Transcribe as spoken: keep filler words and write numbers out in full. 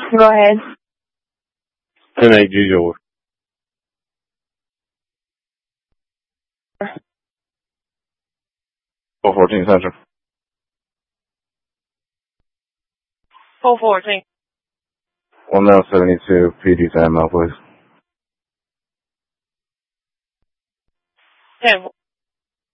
Go ahead. ten eight G George. four fourteen Central. four fourteen. one nine seventy-two P D San Mo, please. ten